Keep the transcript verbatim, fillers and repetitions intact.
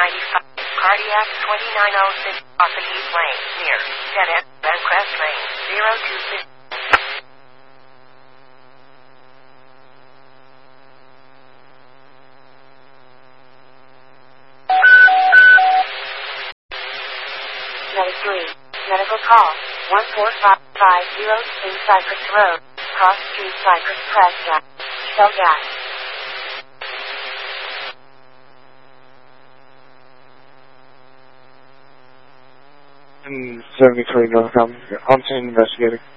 ninety-five. Cardiac twenty-nine oh six off the East Lane, near Dead End, Crest Lane, zero two six. ninety-three. Medical call, one four five five zero two Cypress Road, Cross Street, Cypress, Prescott. Shell gas. seventy-three North, I'm on scene investigating.